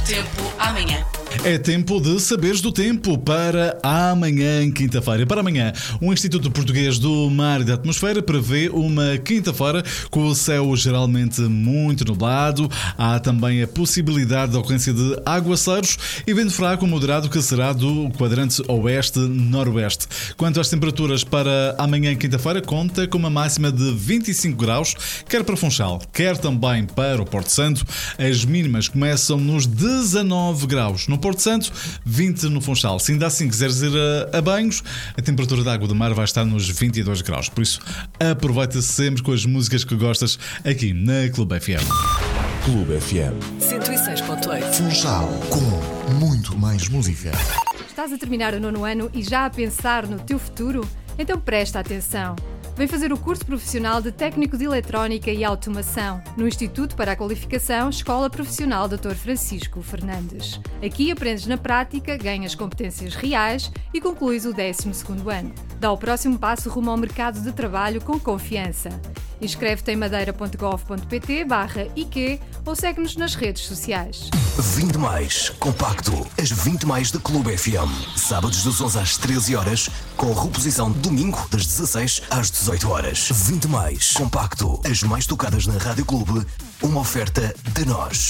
tempo amanhã. É tempo de saberes do tempo para amanhã, quinta-feira. Para amanhã, o Instituto Português do Mar e da Atmosfera prevê uma quinta-feira com o céu geralmente muito nublado. Há também a possibilidade da ocorrência de aguaceiros e vento fraco moderado que será do quadrante oeste-noroeste. Quanto às temperaturas para amanhã, quinta-feira, conta com uma máxima de 25 graus, quer para Funchal, quer também para o Porto Santo. As mínimas começam nos 19 graus no Porto Santo, 20 no Funchal. Se ainda assim quiseres ir a banhos, a temperatura da água do mar vai estar nos 22 graus. Por isso, aproveita sempre com as músicas que gostas aqui na Clube FM. Clube FM 106.8. Funchal, com muito mais música. Estás a terminar o 9º ano e já a pensar no teu futuro? Então presta atenção. Vem fazer o curso profissional de Técnico de Eletrónica e Automação no Instituto para a Qualificação Escola Profissional Dr. Francisco Fernandes. Aqui aprendes na prática, ganhas competências reais e concluís o 12º ano. Dá o próximo passo rumo ao mercado de trabalho com confiança. Inscreve-te em madeira.gov.pt/IQ ou segue-nos nas redes sociais. 20 mais compacto, as 20 mais da Clube FM. Sábados das 11 às 13 horas, com reposição domingo das 16 às 18 horas. 20 mais compacto, as mais tocadas na Rádio Clube, uma oferta de nós.